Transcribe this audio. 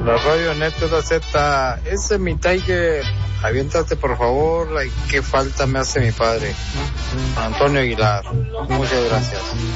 La radio Neto Z, ese es mi Tiger, aviéntate por favor, qué falta me hace mi padre. Antonio Aguilar, muchas gracias.